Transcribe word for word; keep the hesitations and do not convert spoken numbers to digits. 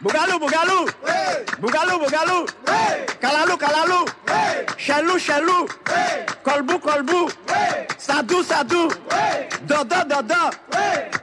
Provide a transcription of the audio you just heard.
Bougalou, Bougalou. Bougalou, Bougalou. Kalalou, Kalalou. Chelou, Chelou. Kolbou, Kolbou. Sadou, Sadou. Dodo, Dodo.